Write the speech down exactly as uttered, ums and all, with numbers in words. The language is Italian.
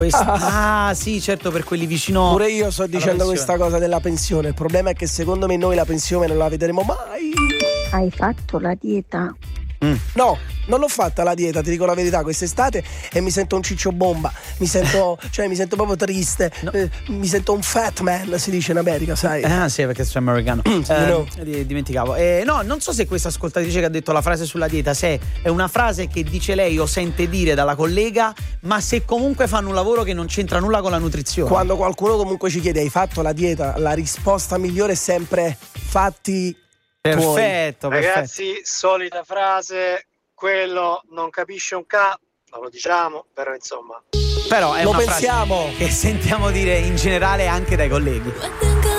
Questa... Ah sì, certo, per quelli vicino. Pure io sto dicendo questa cosa della pensione. Il problema è che secondo me noi la pensione non la vedremo mai. Hai fatto la dieta? Mm. No, non l'ho fatta la dieta, ti dico la verità, quest'estate, e mi sento un ciccio bomba, mi sento, cioè mi sento proprio triste, no. eh, mi sento un fat man, si dice in America, sai? Ah sì, perché sono americano. Mm, eh, no. Dimenticavo. Eh, no, non so se questa ascoltatrice che ha detto la frase sulla dieta, se è una frase che dice lei o sente dire dalla collega, ma se comunque fanno un lavoro che non c'entra nulla con la nutrizione. Quando qualcuno comunque ci chiede hai fatto la dieta, la risposta migliore è sempre fatti. Perfetto, ragazzi, perfetto. solita frase, quello non capisce un ca, non lo diciamo, però insomma. Però è lo una pensiamo. frase che sentiamo dire in generale anche dai colleghi.